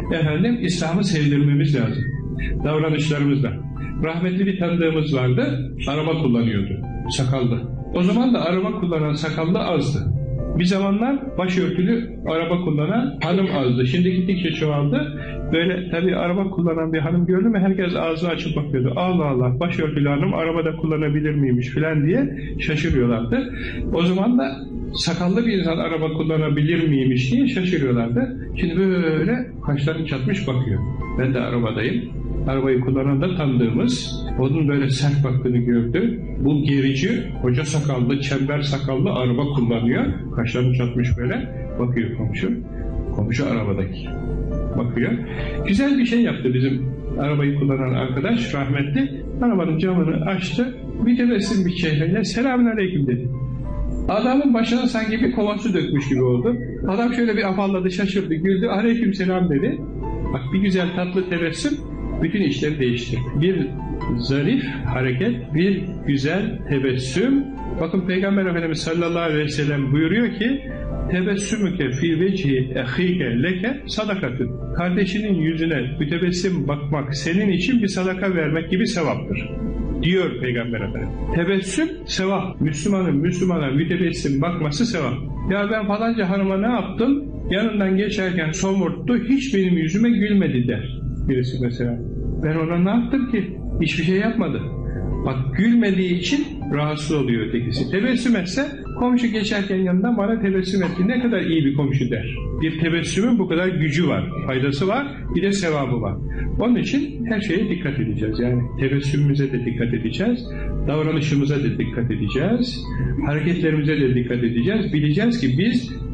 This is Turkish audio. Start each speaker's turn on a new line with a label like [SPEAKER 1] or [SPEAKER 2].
[SPEAKER 1] İslam'ı sevdirmemiz lazım. Davranışlarımızla. Rahmetli bir tanıdığımız vardı, araba kullanıyordu, sakallı. O zaman da araba kullanan sakallı azdı. Bir zamanlar başörtülü araba kullanan hanım azdı. Şimdi gittikçe çoğaldı. Böyle tabii araba kullanan bir hanım gördü mü herkes ağzını açıp bakıyordu. Allah Allah, başörtülü hanım arabada kullanabilir miymiş filan diye şaşırıyorlardı. O zaman da sakallı bir insan araba kullanabilir miymiş diye şaşırıyorlardı. Şimdi böyle kaşlarını çatmış bakıyor. Ben de arabadayım. Arabayı kullanan da tanıdığımız, onun böyle sert baktığını gördü. Bu gerici, hoca sakallı, çember sakallı araba kullanıyor. Kaşlarını çatmış böyle. Bakıyor komşu. Komşu arabadaki. Bakıyor. Güzel bir şey yaptı bizim arabayı kullanan arkadaş, rahmetli. Arabanın camını açtı. Mütebessim bir çehreyle selamünaleyküm dedi. Adamın başına sanki bir kova su dökmüş gibi oldu. Adam şöyle bir afalladı, şaşırdı, güldü. Aleykümselam dedi. Bak bir güzel tatlı tebessüm bütün işleri değiştirdi. Bir zarif hareket, bir güzel tebessüm. Bakın Peygamber Efendimiz sallallahu aleyhi ve sellem buyuruyor ki tebessümüke fî vecihi ehîke leke sadakatün. Kardeşinin yüzüne mütebessim bakmak senin için bir sadaka vermek gibi sevaptır. Diyor Peygamber Efendimiz. Tebessüm sevap. Müslümanın Müslümana mütebessim bakması sevap. Ya ben falanca hanıma ne yaptım? Yanından geçerken somurttu, hiç benim yüzüme gülmedi der. Birisi mesela. Ben ona ne yaptım ki? Hiçbir şey yapmadı. Bak gülmediği için rahatsız oluyor ötekisi. Tebessüm etse komşu geçerken yanından bana tebessüm etti. Ne kadar iyi bir komşu der. Bir tebessümün bu kadar gücü var, faydası var, bir de sevabı var. Onun için her şeye dikkat edeceğiz. Yani tebessümümüze de dikkat edeceğiz, davranışımıza da dikkat edeceğiz, hareketlerimize de dikkat edeceğiz. Bileceğiz ki biz